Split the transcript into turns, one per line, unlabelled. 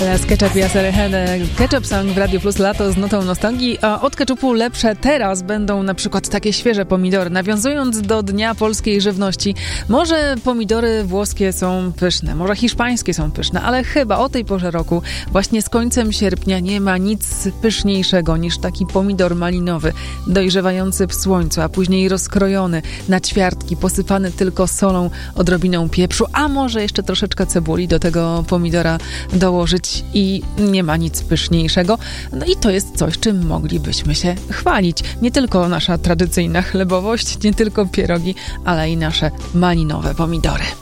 Las Ketchup i Aserehene. Ketchup Song w Radio Plus Lato z nutą nostalgii, a od ketchupu lepsze teraz będą na przykład takie świeże pomidory. Nawiązując do Dnia Polskiej Żywności, może pomidory włoskie są pyszne, może hiszpańskie są pyszne, ale chyba o tej porze roku, właśnie z końcem sierpnia, nie ma nic pyszniejszego niż taki pomidor malinowy, dojrzewający w słońcu, a później rozkrojony na ćwiartki, posypany tylko solą, odrobiną pieprzu, a może jeszcze troszeczkę cebuli do tego pomidora dołożyć i nie ma nic pyszniejszego. No i to jest coś, czym moglibyśmy się chwalić. Nie tylko nasza tradycyjna chlebowość, nie tylko pierogi, ale i nasze malinowe pomidory.